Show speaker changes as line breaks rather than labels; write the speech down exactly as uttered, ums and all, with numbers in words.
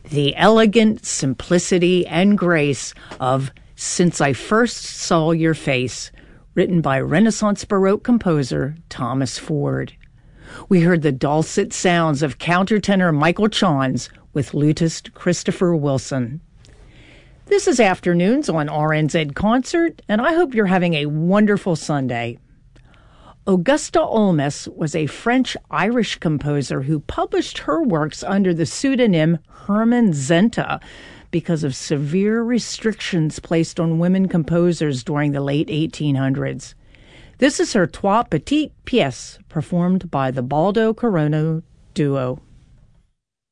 the elegant simplicity and grace of Since I First Saw Your Face, written by Renaissance Baroque composer Thomas Ford. We heard the dulcet sounds of countertenor Michael Chons with lutist Christopher Wilson. This is Afternoons on R N Z Concert, and I hope you're having a wonderful Sunday. Augusta Olmos was a French-Irish composer who published her works under the pseudonym Herman Zenta because of severe restrictions placed on women composers during the late eighteen hundreds. This is her Trois Petites Pièces, performed by the Baldo Corona Duo.